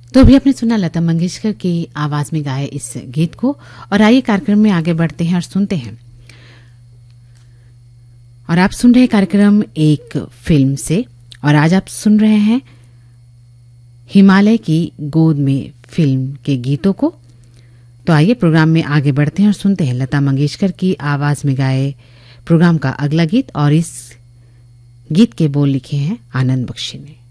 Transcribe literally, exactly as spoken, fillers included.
तो अभी आपने सुना लता मंगेशकर की आवाज में गाए इस गीत को। और आइए कार्यक्रम में आगे बढ़ते हैं और सुनते हैं। और आप सुन रहे हैं कार्यक्रम एक फिल्म से, और आज आप सुन रहे हैं हिमालय की गोद में फिल्म के गीतों को। तो आइए प्रोग्राम में आगे बढ़ते हैं और सुनते हैं लता मंगेशकर की आवाज में गाए प्रोग्राम का अगला गीत। और इस गीत के बोल लिखे हैं आनंद बख्शी ने।